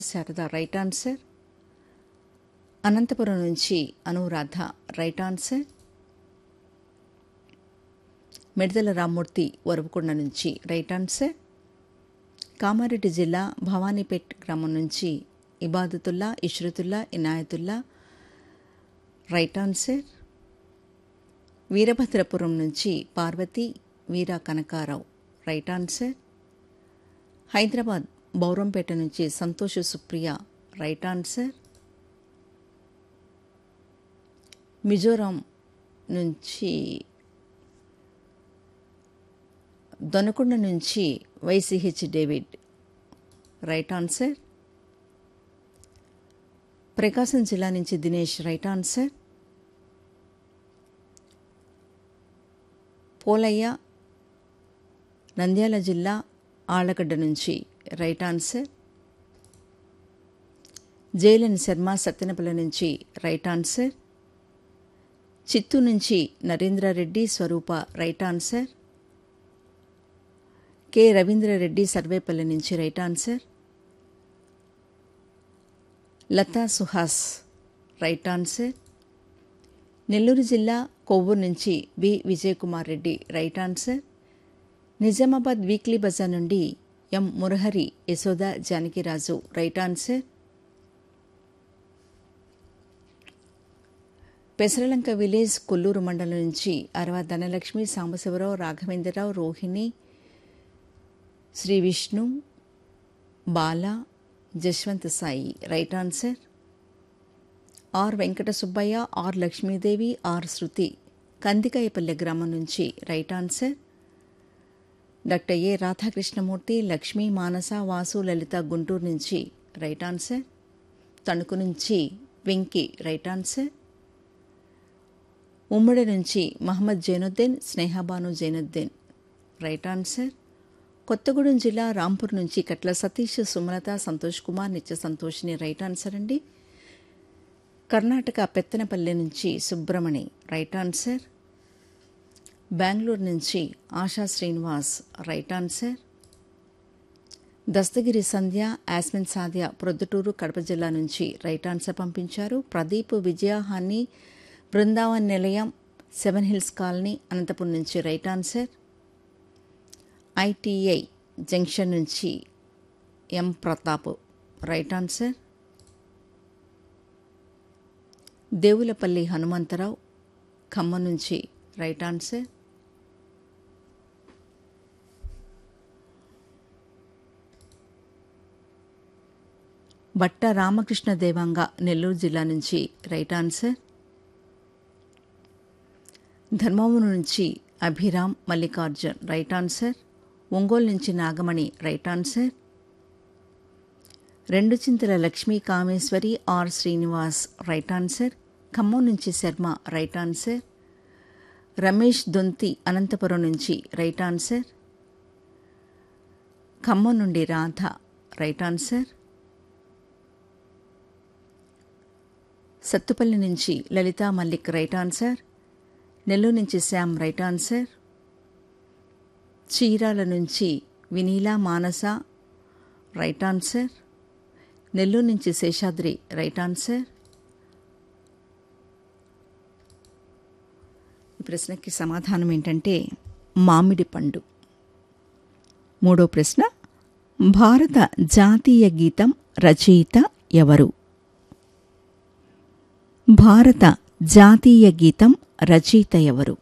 Sharada right answer. Anantapuram నుంచి Anuradha right answer. మిడతల రామ్మూర్తి వరవకొండ నుంచి right answer. Kamareddy జిల్లా భవానీపేట్ గ్రామం నుంచి ఇబాదతుల్లా, ఇష్రతుల్లా, ఇనాయతుల్లా రైట్ ఆన్సర్. వీరభద్రపురం నుంచి పార్వతి వీర కనకారావు రైట్ ఆన్సర్. హైదరాబాద్ బౌరంపేట నుంచి సంతోష్ సుప్రియ రైట్ ఆన్సర్. మిజోరాం నుంచి దొనకొండ నుంచి వైసిహెచ్ డేవిడ్ రైట్ ఆన్సర్. ప్రకాశం జిల్లా నుంచి దినేష్ రైట్ ఆన్సర్. పోలయ్య నంద్యాల జిల్లా ఆళ్లగడ్డ నుంచి రైట్ ఆన్సర్. జైలన్ శర్మ సత్తెనపల్లి నుంచి రైట్ ఆన్సర్. చిత్తూరు నుంచి నరేంద్రారెడ్డి స్వరూప right answer. K Ravindra Reddy Sarvepalli నుంచి right answer. Lata Suhas right answer. Nellore జిల్లా కొవ్వూరు నుంచి B Vijayakumar Reddy right answer. Nizamabad weekly Bazar నుండి ఎం Murahari Yashoda Janakiraju right answer. Pesaralanka village Kolluru మండలం నుంచి అరవ ధనలక్ష్మి, సాంబశివరావు, రాఘవేంద్రరావు, రోహిణి, శ్రీ విష్ణు, బాల, Jaswanth Sai right answer. Are Venkata Subbaiah, are Lakshmidevi, are శృతి కందికాయపల్లె గ్రామం నుంచి రైట్ ఆన్సర్. డాక్టర్ ఏ రాధాకృష్ణమూర్తి, లక్ష్మీ, మానస, వాసు, లలిత గుంటూరు నుంచి రైట్ ఆన్సర్. తణుకు నుంచి వెంకీ రైట్ ఆన్సర్. ఉమ్మడి నుంచి మహమ్మద్ జైనుద్దీన్, స్నేహబాను జైనుద్దీన్ రైట్ ఆన్సర్. కొత్తగూడెం జిల్లా రాంపూర్ నుంచి కట్ల సతీష్, సుమలత, సంతోష్ కుమార్, నిత్య సంతోషిని రైట్ ఆన్సర్ అండి. కర్ణాటక పెత్తనపల్లి నుంచి సుబ్రమణి రైట్ ఆన్సర్. బెంగళూరు నుంచి ఆశా శ్రీనివాస్ రైట్ ఆన్సర్. దస్తగిరి సంధ్య, యాస్మిన్ సాధ్య ప్రొద్దుటూరు కడప జిల్లా నుంచి రైట్ ఆన్సర్ పంపించారు. ప్రదీప్, విజయహాని, బృందావన్ నిలయం, సెవెన్ హిల్స్ కాలనీ అనంతపురం నుంచి రైట్ ఆన్సర్. ఐటీఐ జంక్షన్ నుంచి ఎం ప్రతాప్ రైట్ ఆన్సర్. దేవులపల్లి హనుమంతరావు ఖమ్మం నుంచి రైట్ ఆన్సర్. బట్ట రామకృష్ణ దేవాంగ నెల్లూరు జిల్లా నుంచి రైట్ ఆన్సర్. ధర్మవరం నుంచి అభిరామ్ మల్లికార్జున్ రైట్ ఆన్సర్. ఒంగోలు నుంచి నాగమణి రైట్ ఆన్సర్. రెండు చింతల Lakshmi Kameshwari, are Srinivas right answer. Khammam నుంచి శర్మ రైట్ ఆన్సర్. రమేష్ దొంతి అనంతపురం నుంచి రైట్ ఆన్సర్. ఖమ్మం నుండి రాధ రైట్ ఆన్సర్. సత్తుపల్లి నుంచి లలితా మల్లిక్ రైట్ ఆన్సర్. నెల్లూరు నుంచి శ్యామ్ రైట్ ఆన్సర్. చీరాల నుంచి వినీలా, మానస రైట్ ఆన్సర్. నెల్లూరు నుంచి శేషాద్రి రైట్ ఆన్సర్. ఈ ప్రశ్నకి సమాధానం ఏంటంటే మామిడి పండు. మూడో ప్రశ్న, భారత జాతీయ గీతం రచయిత ఎవరు? భారత జాతీయ గీతం రచయిత ఎవరు?